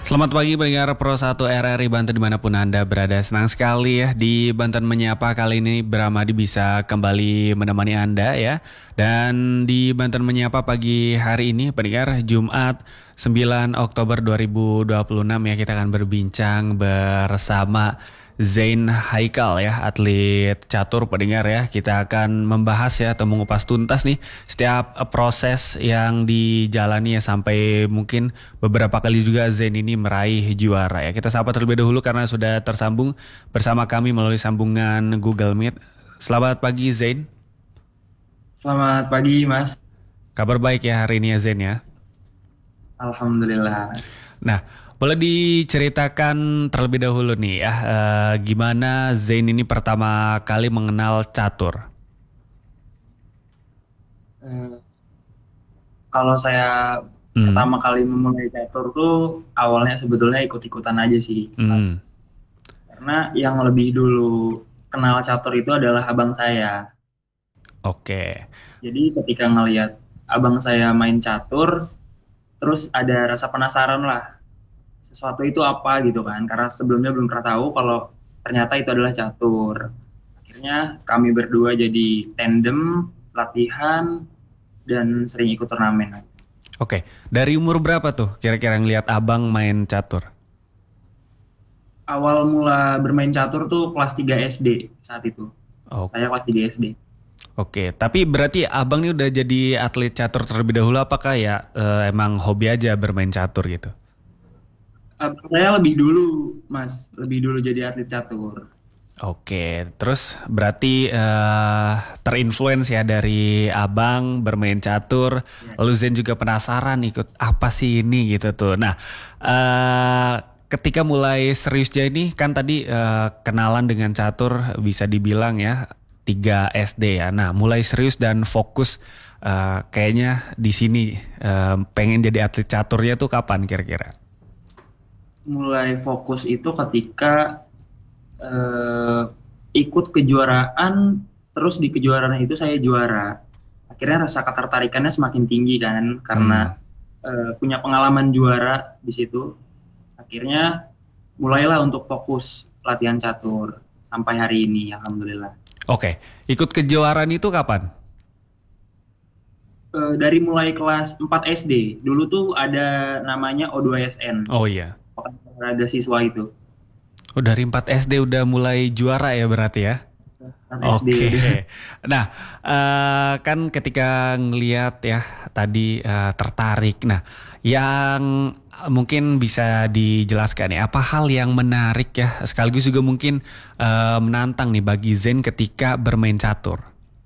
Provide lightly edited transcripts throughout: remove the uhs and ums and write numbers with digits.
Selamat pagi pendengar Pro 1 RRI Banten dimanapun Anda berada. Senang sekali ya di Banten Menyapa kali ini Bramadi bisa kembali menemani Anda ya. Dan di Banten Menyapa pagi hari ini pendengar Jumat 9 Oktober 2026 ya, kita akan berbincang bersama Zain Haikal ya, atlet catur pendengar ya. Kita akan membahas ya atau mengupas tuntas nih setiap proses yang dijalani ya, sampai mungkin beberapa kali juga Zain ini meraih juara ya. Kita sapa terlebih dahulu karena sudah tersambung bersama kami melalui sambungan Google Meet. Selamat pagi Zain. Selamat pagi, Mas. Kabar baik ya hari ini ya Zain ya. Alhamdulillah. Nah, boleh diceritakan terlebih dahulu nih ya, gimana Zain ini pertama kali mengenal catur? Eh, Kalau saya Hmm, pertama kali memulai catur tuh awalnya sebetulnya ikut-ikutan aja sih, Mas. hmm, Karena yang lebih dulu kenal catur itu adalah abang saya. oke. Jadi ketika ngelihat abang saya main catur, terus ada rasa penasaran lah, sesuatu itu apa gitu kan. Karena sebelumnya belum pernah tahu kalau ternyata itu adalah catur. Akhirnya kami berdua jadi tandem, latihan, dan sering ikut turnamen. Oke, dari umur berapa tuh kira-kira ngelihat abang main catur? Awal mula bermain catur tuh kelas 3 SD saat itu. Oh, Saya kelas 3 SD. oke, tapi berarti abang ini udah jadi atlet catur terlebih dahulu apakah ya emang hobi aja bermain catur gitu? Saya lebih dulu, Mas. Lebih dulu jadi atlet catur. Oke, terus berarti terinfluence ya dari abang bermain catur, Ya. lalu Zen juga penasaran ikut apa sih ini gitu tuh. Nah, eh, ketika mulai serius jadi ini kan tadi kenalan dengan catur bisa dibilang ya 3 SD ya. Nah, mulai serius dan fokus kayaknya di sini pengen jadi atlet caturnya tuh kapan kira-kira? Mulai fokus itu ketika eh, ikut kejuaraan, terus di kejuaraan itu saya juara. Akhirnya rasa ketertarikannya semakin tinggi kan, Hmm. karena punya pengalaman juara di situ. Akhirnya mulailah untuk fokus latihan catur sampai hari ini, alhamdulillah. Oke, ikut kejuaraan itu kapan? Dari mulai kelas 4 SD. Dulu tuh ada namanya O2SN, Oh iya. Pekan Olahraga Siswa itu. Oh dari 4 SD udah mulai juara ya berarti ya? 4 SD Oke. udah. Nah, kan ketika ngeliat ya tadi tertarik. Nah, yang mungkin bisa dijelaskan ya apa hal yang menarik ya sekaligus juga mungkin menantang nih bagi Zen ketika bermain catur.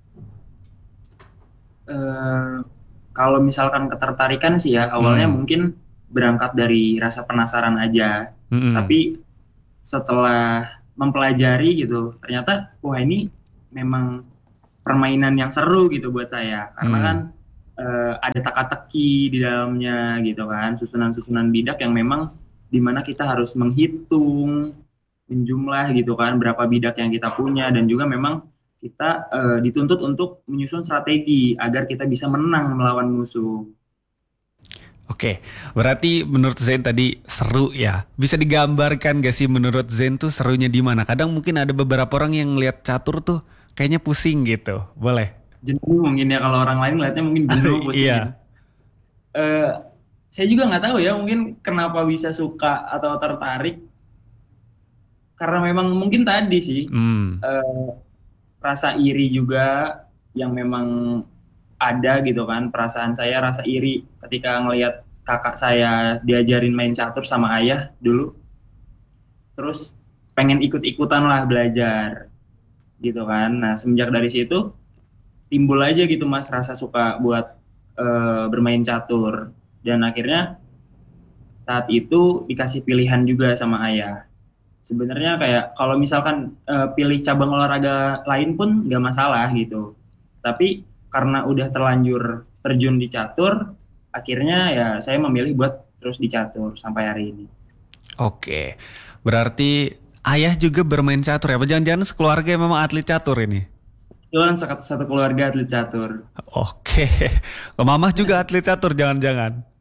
Eh, Kalau misalkan ketertarikan sih ya, awalnya Hmm. mungkin berangkat dari rasa penasaran aja. Mm-mm. Tapi setelah mempelajari gitu, ternyata wah ini memang permainan yang seru gitu buat saya. Karena kan Hmm. ada teka-teki di dalamnya gitu kan, susunan-susunan bidak yang memang dimana kita harus menghitung, menjumlah gitu kan, berapa bidak yang kita punya dan juga memang kita dituntut untuk menyusun strategi agar kita bisa menang melawan musuh. Oke, berarti menurut Zen tadi seru ya. Bisa digambarkan gak sih menurut Zen tuh serunya di mana? Kadang mungkin ada beberapa orang yang lihat catur tuh kayaknya pusing gitu. Boleh? Jenuh mungkin ya, kalau orang lain ngeliatnya mungkin jenuh, pusing gitu. Iya. Eh, saya juga nggak tahu ya, mungkin kenapa bisa suka atau tertarik, karena memang mungkin tadi sih Hmm. eh, rasa iri juga yang memang ada gitu kan. Perasaan saya rasa iri ketika ngelihat kakak saya diajarin main catur sama ayah dulu, terus pengen ikut-ikutan lah belajar gitu kan. Nah, semenjak dari situ timbul aja gitu Mas rasa suka buat bermain catur, dan akhirnya saat itu dikasih pilihan juga sama ayah. Sebenarnya kayak kalau misalkan pilih cabang olahraga lain pun nggak masalah gitu. Tapi karena udah terlanjur terjun di catur, akhirnya ya saya memilih buat terus di catur sampai hari ini. Oke. Berarti ayah juga bermain catur ya? Apa jangan-jangan sekeluarga yang memang atlet catur ini? Kebetulan satu keluarga atlet catur. Oke. Mama juga atlet catur jangan-jangan?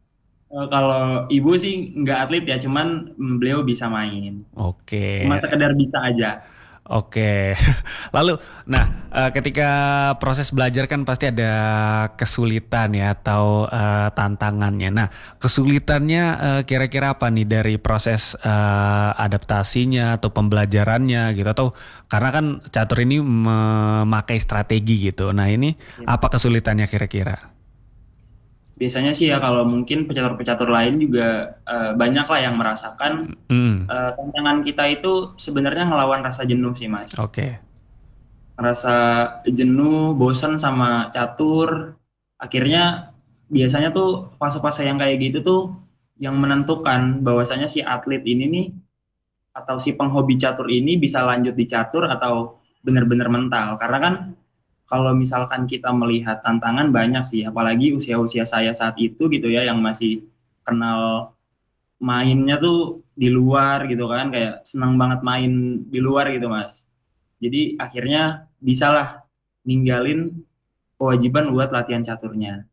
Kalau ibu sih nggak atlet ya, cuman beliau bisa main. Oke. Cuma sekedar bisa aja. Oke. Lalu, nah, ketika proses belajar kan pasti ada kesulitan ya atau tantangannya. Nah, kesulitannya kira-kira apa nih dari proses adaptasinya atau pembelajarannya gitu atau karena kan catur ini memakai strategi gitu. Nah, ini apa kesulitannya kira-kira? Biasanya sih ya kalau mungkin pecatur-pecatur lain juga banyak lah yang merasakan Hmm, tantangan kita itu sebenarnya ngelawan rasa jenuh sih Mas. oke. Rasa jenuh, bosen sama catur. Akhirnya biasanya tuh fase-fase yang kayak gitu tuh yang menentukan bahwasanya si atlet ini nih atau si penghobi catur ini bisa lanjut di catur atau benar-benar mental. Karena kan kalau misalkan kita melihat tantangan banyak sih, apalagi usia-usia saya saat itu gitu ya, yang masih kenal mainnya tuh di luar gitu kan, kayak senang banget main di luar gitu Mas. Jadi akhirnya bisalah ninggalin kewajiban buat latihan caturnya.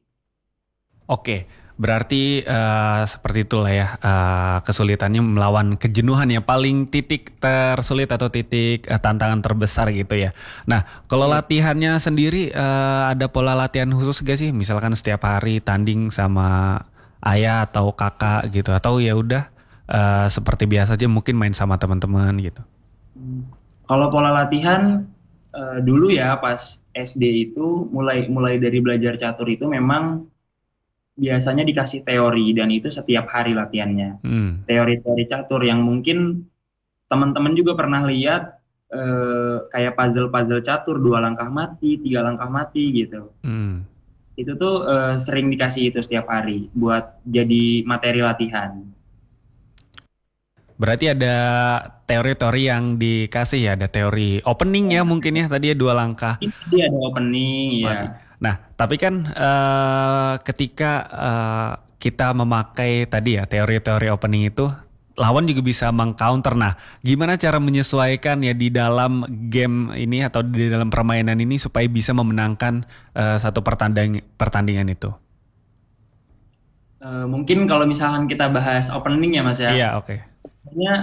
Oke, berarti seperti itulah ya kesulitannya melawan kejenuhan ya paling titik tersulit atau titik tantangan terbesar gitu ya. Nah, kalau Iya. latihannya sendiri ada pola latihan khusus gak sih? Misalkan setiap hari tanding sama ayah atau kakak gitu atau ya udah seperti biasa aja mungkin main sama teman-teman gitu. Kalau pola latihan dulu ya pas SD itu mulai mulai dari belajar catur itu memang biasanya dikasih teori dan itu setiap hari latihannya. Hmm, Teori-teori catur yang mungkin teman-teman juga pernah lihat kayak puzzle-puzzle catur dua langkah mati, tiga langkah mati gitu. hmm. Itu tuh sering dikasih itu setiap hari buat jadi materi latihan. Berarti ada teori-teori yang dikasih ya, ada teori opening ya mungkin ya tadi ya 2 langkah. Ini ada opening ya. Mati. Nah, tapi kan ketika kita memakai tadi ya teori-teori opening itu, lawan juga bisa mengcounter. Nah, gimana cara menyesuaikan ya di dalam game ini atau di dalam permainan ini supaya bisa memenangkan satu pertandingan itu? Mungkin kalau misalkan kita bahas opening ya Mas ya. Iya, oke. Sebenarnya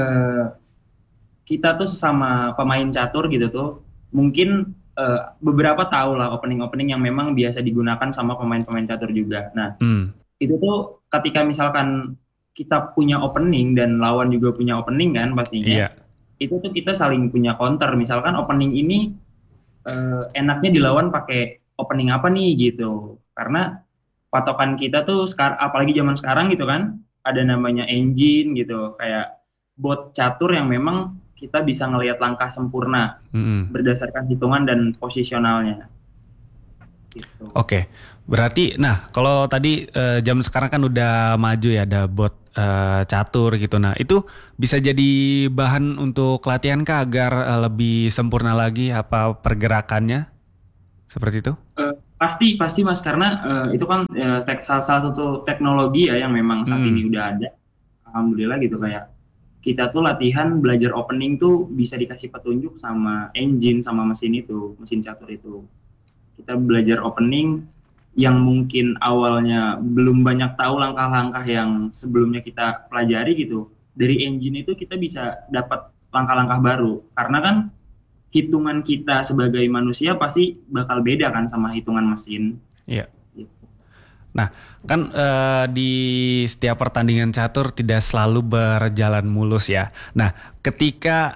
kita tuh sesama pemain catur gitu tuh mungkin beberapa tahu lah opening-opening yang memang biasa digunakan sama pemain-pemain catur juga. Nah, Hmm, itu tuh ketika misalkan kita punya opening dan lawan juga punya opening kan pastinya, iya. itu tuh kita saling punya counter. Misalkan opening ini enaknya dilawan pakai opening apa nih gitu. Karena patokan kita tuh sekarang apalagi zaman sekarang gitu kan, ada namanya engine gitu, kayak bot catur yang memang kita bisa ngelihat langkah sempurna Mm-mm. berdasarkan hitungan dan posisionalnya gitu. Oke, berarti nah kalau tadi zaman sekarang kan udah maju ya ada bot catur gitu. Nah itu bisa jadi bahan untuk latihan kah agar lebih sempurna lagi apa pergerakannya seperti itu? Pasti pasti Mas karena itu kan salah satu teknologi ya yang memang saat Hmm, ini udah ada. Alhamdulillah gitu kayak kita tuh latihan belajar opening tuh bisa dikasih petunjuk sama engine sama mesin itu, mesin catur itu. Kita belajar opening yang mungkin awalnya belum banyak tahu langkah-langkah yang sebelumnya kita pelajari gitu. Dari engine itu kita bisa dapat langkah-langkah baru. Karena kan hitungan kita sebagai manusia pasti bakal beda kan sama hitungan mesin. iya. Gitu. Nah, kan di setiap pertandingan catur tidak selalu berjalan mulus ya. Nah, ketika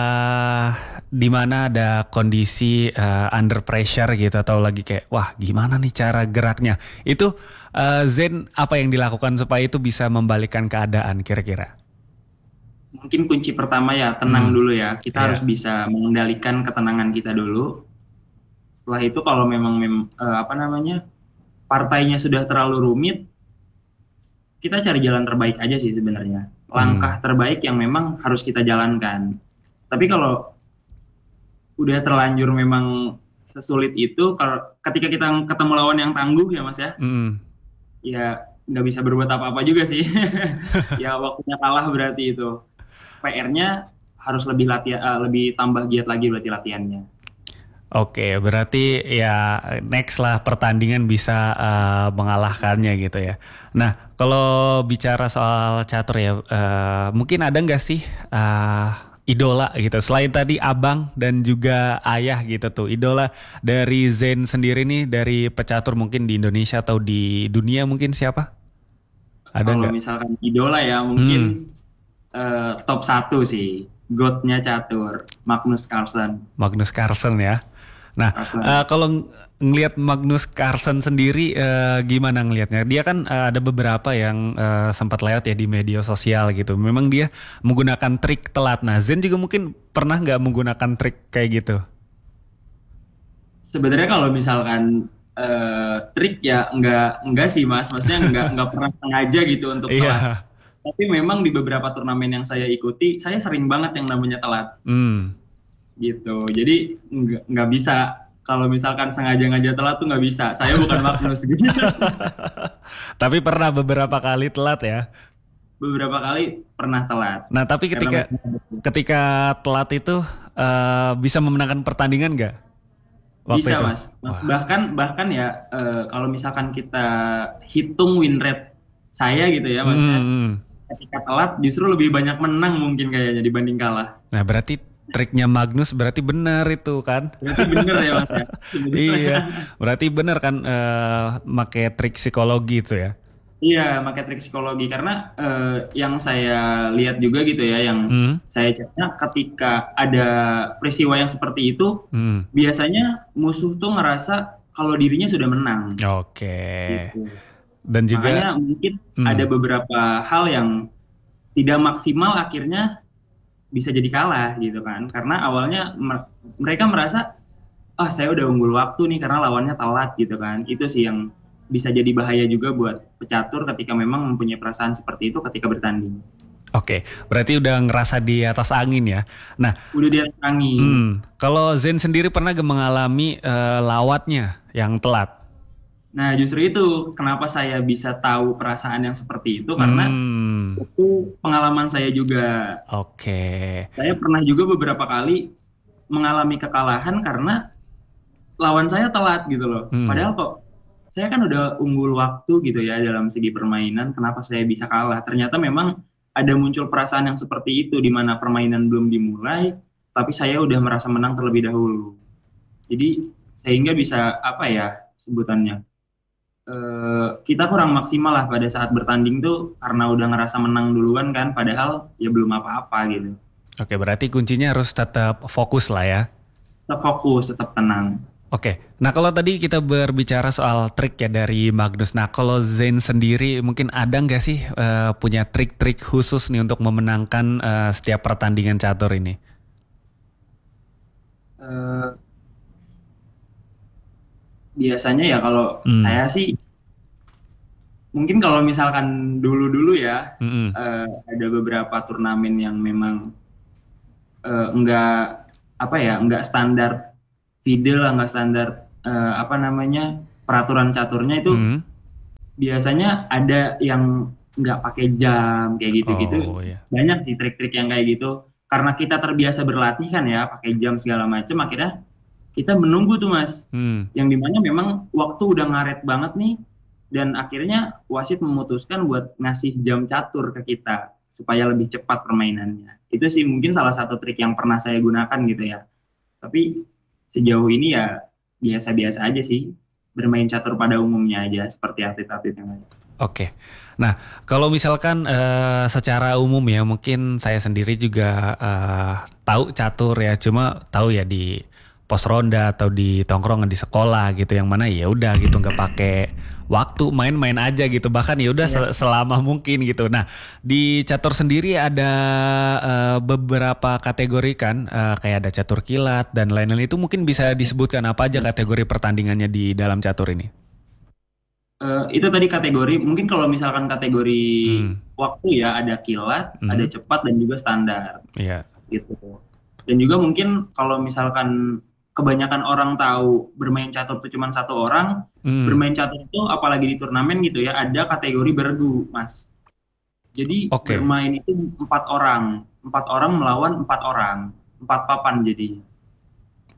di mana ada kondisi under pressure gitu atau lagi kayak wah gimana nih cara geraknya, itu Zen apa yang dilakukan supaya itu bisa membalikkan keadaan kira-kira? Mungkin kunci pertama ya tenang Hmm, dulu ya. Kita harus ya, bisa mengendalikan ketenangan kita dulu. Setelah itu kalau memang apa namanya partainya sudah terlalu rumit, kita cari jalan terbaik aja sih sebenarnya. Langkah hmm, terbaik yang memang harus kita jalankan. Tapi kalau udah terlanjur memang sesulit itu, kalau ketika kita ketemu lawan yang tangguh ya Mas ya, hmm. ya nggak bisa berbuat apa-apa juga sih. Ya waktunya kalah berarti itu. PR-nya harus lebih latihan, lebih tambah giat lagi berarti latihannya. Oke, berarti ya next lah pertandingan bisa mengalahkannya gitu ya. Nah, kalau bicara soal catur ya, mungkin ada nggak sih idola gitu? Selain tadi abang dan juga ayah gitu tuh, idola dari Zen sendiri nih dari pecatur mungkin di Indonesia atau di dunia mungkin siapa? Ada Kalau nggak? misalkan idola ya Hmm, mungkin top satu sih, GOAT-nya catur, Magnus Carlsen. Magnus Carlsen ya. Nah, Carlsen. kalau ngelihat Magnus Carlsen sendiri gimana ngelihatnya? Dia kan ada beberapa yang sempat lewat ya di media sosial gitu. Memang dia menggunakan trik telat. Nah, Zen juga mungkin pernah nggak menggunakan trik kayak gitu? Sebenarnya kalau misalkan trik ya enggak sih Mas, maksudnya enggak pernah sengaja gitu untuk telat. Iya. Tapi memang di beberapa turnamen yang saya ikuti, saya sering banget yang namanya telat Hmm. gitu. Jadi nggak bisa kalau misalkan sengaja telat tuh nggak bisa. Saya bukan Magnus gitu. Tapi pernah beberapa kali telat ya. Beberapa kali pernah telat Nah, tapi karena ketika memang ketika telat itu bisa memenangkan pertandingan nggak waktu bisa itu? Mas. Wah. Bahkan bahkan ya kalau misalkan kita hitung win rate saya gitu ya Hmm, Mas ya, hmm. ketika telat justru lebih banyak menang mungkin kayaknya dibanding kalah. Nah, berarti triknya Magnus berarti benar itu kan? Berarti bener ya Mas ya. Iya, Sebenarnya. berarti benar kan make trik psikologi itu ya? Iya, pakai trik psikologi karena yang saya lihat juga gitu ya, yang Hmm, saya ceknya ketika ada peristiwa yang seperti itu, hmm. biasanya musuh tuh ngerasa kalau dirinya sudah menang Oke. gitu. Dan juga, Makanya mungkin ada hmm, beberapa hal yang tidak maksimal akhirnya bisa jadi kalah gitu kan. Karena awalnya mereka merasa, ah saya udah unggul waktu nih karena lawannya telat gitu kan. Itu sih yang bisa jadi bahaya juga buat pecatur ketika memang mempunyai perasaan seperti itu ketika bertanding. oke. Berarti udah ngerasa di atas angin ya. Nah, Udah dia angin. kalau Zen sendiri pernah gak mengalami lawatnya yang telat? Nah, justru itu kenapa saya bisa tahu perasaan yang seperti itu karena Hmm, itu pengalaman saya juga. oke. Saya pernah juga beberapa kali mengalami kekalahan karena lawan saya telat gitu loh. Hmm, Padahal kok saya kan udah unggul waktu gitu ya dalam segi permainan, kenapa saya bisa kalah? Ternyata memang ada muncul perasaan yang seperti itu di mana permainan belum dimulai, tapi saya udah merasa menang terlebih dahulu. Jadi sehingga bisa apa ya sebutannya? Kita kurang maksimal lah pada saat bertanding tuh karena udah ngerasa menang duluan kan, padahal ya belum apa-apa gitu. oke. Berarti kuncinya harus tetap fokus lah ya. Tetap fokus, tetap tenang. Oke, nah kalau tadi kita berbicara soal trik ya dari Magnus. Nah kalau Zain sendiri mungkin ada nggak sih punya trik-trik khusus nih untuk memenangkan setiap pertandingan catur ini? Eh, Biasanya ya kalau Hmm, saya sih mungkin kalau misalkan dulu-dulu ya mm-mm, ada beberapa turnamen yang memang enggak apa ya enggak standar FIDE lah enggak standar apa namanya peraturan caturnya itu mm. biasanya ada yang nggak pakai jam kayak gitu-gitu Oh ya. banyak sih trik-trik yang kayak gitu karena kita terbiasa berlatih kan ya pakai jam segala macam akhirnya kita menunggu tuh mas Hmm. yang dimana memang waktu udah ngaret banget nih dan akhirnya wasit memutuskan buat ngasih jam catur ke kita supaya lebih cepat permainannya itu sih mungkin salah satu trik yang pernah saya gunakan gitu ya tapi sejauh ini ya biasa-biasa aja sih bermain catur pada umumnya aja seperti atlet-atlet yang lain. Oke. Nah, kalau misalkan secara umum ya, mungkin saya sendiri juga tahu catur ya, cuma tahu ya di pos ronda atau di tongkrongan di sekolah gitu, yang mana ya udah gitu nggak pakai waktu main-main aja gitu, bahkan ya udah Iya. selama mungkin gitu. Nah, di catur sendiri ada beberapa kategori kan, kayak ada catur kilat dan lain-lain itu mungkin bisa disebutkan apa aja kategori pertandingannya di dalam catur ini? Itu tadi kategori, mungkin kalau misalkan kategori Hmm, waktu ya ada kilat, ada mhm, cepat dan juga standar iya. gitu. Dan juga mungkin kalau misalkan kebanyakan orang tahu bermain catur itu cuma satu orang, Hmm. bermain catur itu apalagi di turnamen gitu ya, ada kategori bergu, Mas. Jadi Oke, bermain itu empat orang melawan empat orang, empat papan jadi.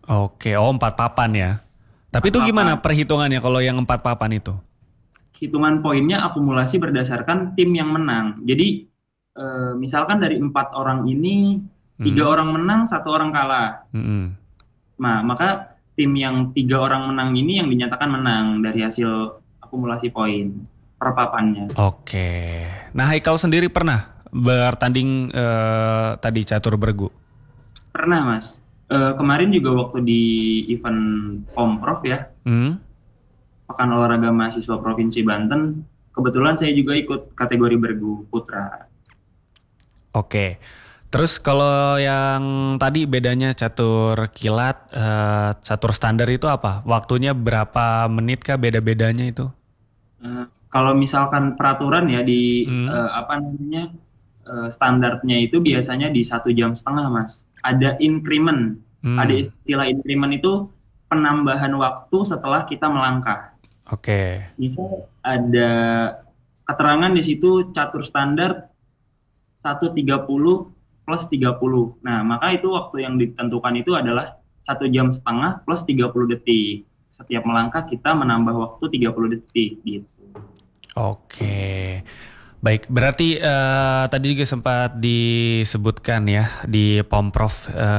Oke, oh 4 papan ya. Tapi itu Papan. gimana perhitungannya kalau yang 4 papan itu? Hitungan poinnya akumulasi berdasarkan tim yang menang. Jadi misalkan dari 4 orang ini, 3 orang menang, 1 orang kalah. Mm-mm. Nah, maka tim yang 3 orang menang ini yang dinyatakan menang dari hasil akumulasi poin per papannya. Oke. Nah, Haikal sendiri pernah bertanding tadi catur bergu? Pernah, Mas. Kemarin juga waktu di event Pomprov ya, Hmm? Pekan Olahraga Mahasiswa Provinsi Banten, kebetulan saya juga ikut kategori bergu putra. Oke. Terus kalau yang tadi bedanya catur kilat, catur standar itu apa? Waktunya berapa menit kah beda-bedanya itu? Kalau misalkan peraturan ya di Hmm. apa namanya standarnya itu biasanya di 1,5 jam, Mas. Ada increment, ada Hmm. istilah increment itu penambahan waktu setelah kita melangkah. Oke. Misal ada keterangan di situ catur standar 1,30 plus 30. Nah, maka itu waktu yang ditentukan itu adalah 1,5 jam plus 30 detik. Setiap melangkah kita menambah waktu 30 detik gitu. Oke. Baik, berarti tadi juga sempat disebutkan ya di Pomprov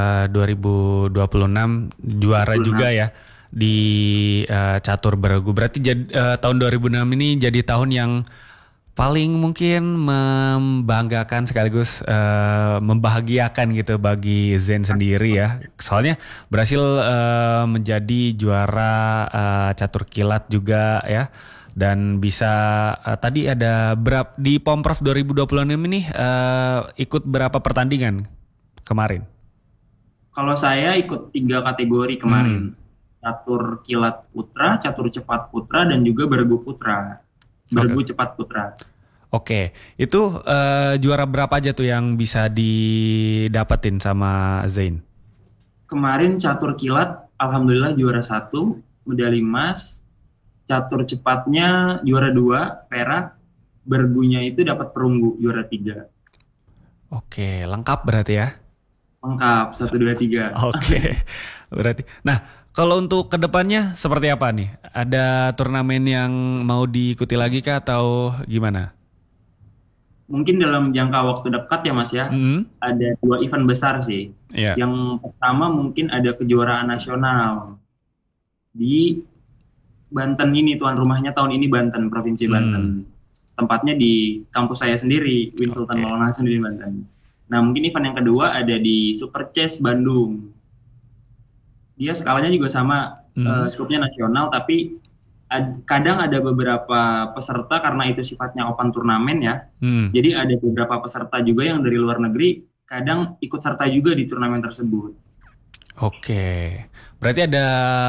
2026 juara 26. juga ya di catur bergu. Berarti tahun 2006 ini jadi tahun yang paling mungkin membanggakan sekaligus membahagiakan gitu bagi Zen sendiri ya. Soalnya berhasil menjadi juara catur kilat juga ya. Dan bisa tadi ada di Pomprov 2026 ini ikut berapa pertandingan kemarin? Kalau saya ikut 3 kategori kemarin. Catur kilat putra, catur cepat putra, dan juga bergu putra. Bergu cepat putra. Oke, itu juara berapa aja tuh yang bisa didapetin sama Zain? Kemarin catur kilat, alhamdulillah juara 1, medali emas. Catur cepatnya juara 2, perak. Bergunya itu dapat perunggu, juara 3. Oke, lengkap berarti ya? Lengkap, 1, 2, 3. Oke, berarti. Nah, kalau untuk kedepannya seperti apa nih? Ada turnamen yang mau diikuti lagi kah atau gimana? Mungkin dalam jangka waktu dekat ya Mas ya, Hmm, ada 2 event besar sih. ya. Yang pertama mungkin ada kejuaraan nasional di Banten ini, tuan rumahnya tahun ini Banten, Provinsi Banten. Tempatnya di kampus saya sendiri, Win Sultan Oke. Maulana Hasanuddin Banten. Nah, mungkin event yang kedua ada di Super Chess Bandung. Dia skalanya juga sama, skupnya nasional, tapi kadang ada beberapa peserta karena itu sifatnya open turnamen ya. Hmm. Jadi ada beberapa peserta juga yang dari luar negeri, kadang ikut serta juga di turnamen tersebut. Oke, berarti ada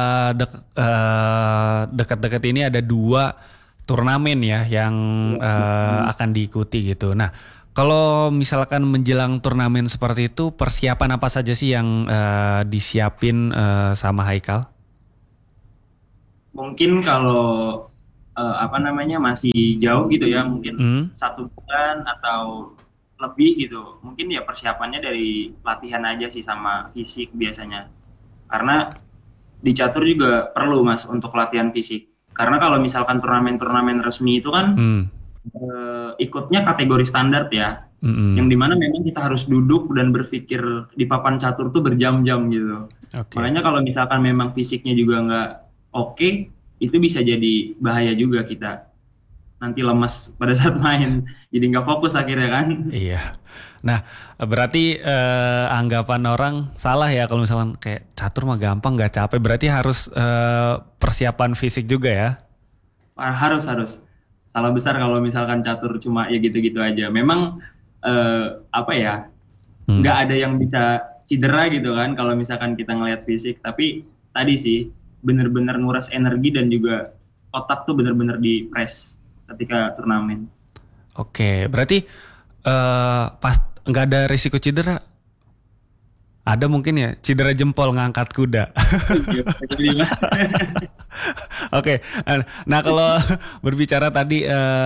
dekat-dekat ini ada 2 turnamen ya yang akan diikuti gitu. Nah, kalau misalkan menjelang turnamen seperti itu, persiapan apa saja sih yang disiapin sama Haikal? Mungkin kalau apa namanya masih jauh gitu ya, mungkin Hmm, 1 bulan atau lebih gitu. Mungkin ya persiapannya dari latihan aja sih sama fisik biasanya. Karena di catur juga perlu Mas untuk latihan fisik. Karena kalau misalkan turnamen-turnamen resmi itu kan hmm, ikutnya kategori standar ya. hmm. Yang dimana memang kita harus duduk dan berpikir di papan catur tuh berjam-jam gitu. Oke. Makanya kalau misalkan memang fisiknya juga nggak oke, itu bisa jadi bahaya juga kita. Nanti lemas pada saat main, jadi nggak fokus akhirnya kan. Iya. Nah, berarti anggapan orang salah ya kalau misalkan kayak catur mah gampang nggak capek. Berarti harus persiapan fisik juga ya. Harus. Salah besar kalau misalkan catur cuma ya gitu-gitu aja. Memang apa ya, Hmm. nggak ada yang bisa cedera gitu kan kalau misalkan kita ngelihat fisik. Tapi tadi sih bener-bener nguras energi dan juga otak tuh bener-bener di press ketika turnamen. Oke, berarti pas nggak ada risiko cedera. Ada mungkin ya cedera jempol ngangkat kuda. Iya, jadi Mas. Oke, nah kalau berbicara tadi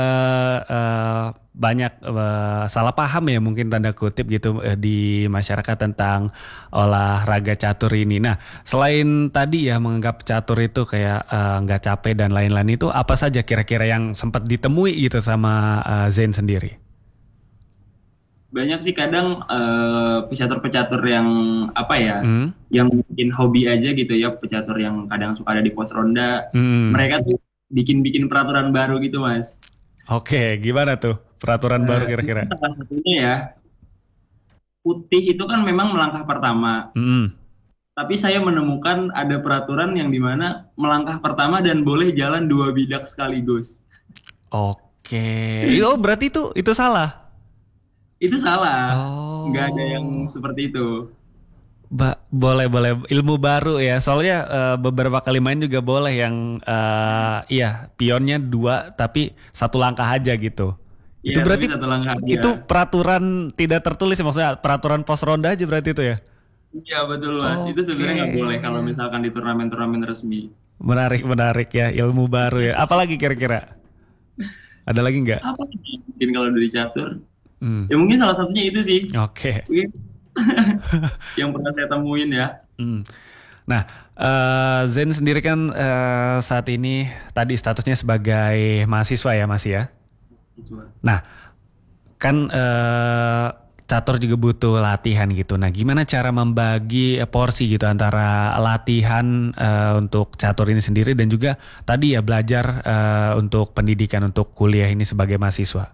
banyak salah paham ya mungkin tanda kutip gitu di masyarakat tentang olahraga catur ini. Nah, selain tadi ya menganggap catur itu kayak nggak capek dan lain-lain itu apa saja kira-kira yang sempat ditemui gitu sama Zain sendiri? Banyak sih kadang pecatur-pecatur yang apa ya, Hmm? yang mungkin hobi aja gitu ya, pecatur yang kadang suka ada di pos ronda. Hmm. Mereka tuh bikin-bikin peraturan baru gitu, Mas. Oke, gimana tuh peraturan baru Mungkin kira-kira? salah satunya ya, putih itu kan memang melangkah pertama. Hmm. Tapi saya menemukan ada peraturan yang dimana melangkah pertama dan boleh jalan dua bidak sekaligus. Oke, oh berarti itu salah. Itu salah. Nggak ada yang Oh. seperti itu. Boleh boleh ilmu baru ya. Soalnya beberapa kali main juga boleh yang iya pionnya dua tapi satu langkah aja gitu. Iya, Itu tapi berarti satu langkah aja. itu peraturan tidak tertulis ya, maksudnya peraturan pos ronda aja berarti itu ya. Iya, betul, Mas. Itu Oke. sebenarnya nggak boleh kalau misalkan di turnamen-turnamen resmi. Menarik menarik ya ilmu baru ya. Apalagi kira-kira? Ada lagi nggak? Apa sih? Mungkin kalau dari catur. Hmm. Ya mungkin salah satunya itu sih. Oke. Mungkin yang pernah saya temuin ya. Hmm. Nah, Zen sendiri kan saat ini tadi statusnya sebagai mahasiswa ya Mas ya. Nah, kan catur juga butuh latihan gitu. Nah, gimana cara membagi porsi gitu antara latihan untuk catur ini sendiri dan juga tadi ya belajar untuk pendidikan untuk kuliah ini sebagai mahasiswa?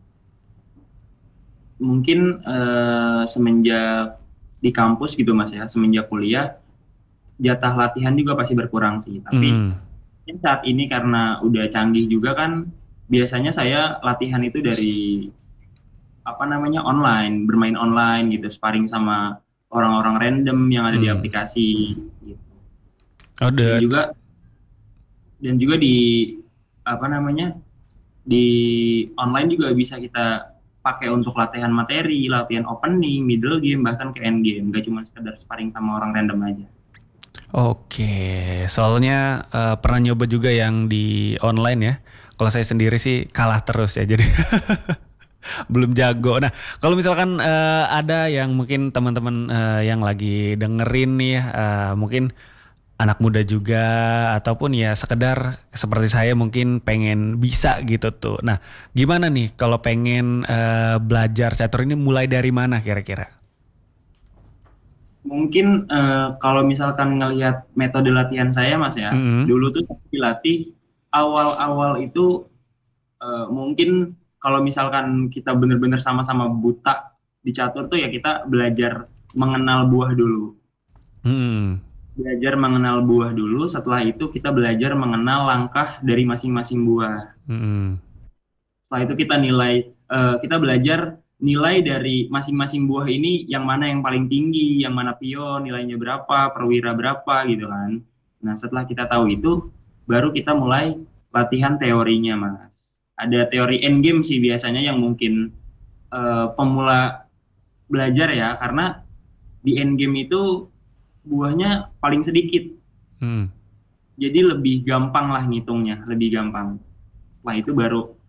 Mungkin semenjak di kampus gitu, Mas ya, semenjak kuliah, jatah latihan juga pasti berkurang sih. Tapi Hmm. mungkin saat ini karena udah canggih juga kan, biasanya saya latihan itu dari apa namanya online, bermain online gitu, sparring sama orang-orang random yang ada di Hmm. aplikasi gitu. Oh, Dan juga di apa namanya, di online juga bisa kita pakai untuk latihan materi, latihan opening, middle game, bahkan ke end game. Gak cuma sekedar sparring sama orang random aja. oke, soalnya pernah nyoba juga yang di online ya. Kalau saya sendiri sih kalah terus ya, jadi belum jago. Nah, kalau misalkan ada yang mungkin teman-teman yang lagi dengerin nih, mungkin anak muda juga ataupun ya sekedar seperti saya mungkin pengen bisa gitu tuh. Nah, gimana nih kalau pengen belajar catur ini mulai dari mana kira-kira? Mungkin kalau misalkan ngelihat metode latihan saya, Mas ya, Mm-mm. dulu tuh saya dilatih awal-awal itu mungkin kalau misalkan kita bener-bener sama-sama buta di catur tuh ya kita belajar mengenal buah dulu. Mm-mm. Belajar mengenal buah dulu, setelah itu kita belajar mengenal langkah dari masing-masing buah. Mm-mm. Setelah itu kita belajar nilai dari masing-masing buah ini yang mana yang paling tinggi, yang mana pion, nilainya berapa, perwira berapa gitu kan. Nah, setelah kita tahu itu, baru kita mulai latihan teorinya, Mas. Ada teori endgame sih biasanya yang mungkin pemula belajar ya, karena di endgame itu buahnya paling sedikit. Mm. Jadi lebih gampang lah ngitungnya, lebih gampang. Setelah itu baru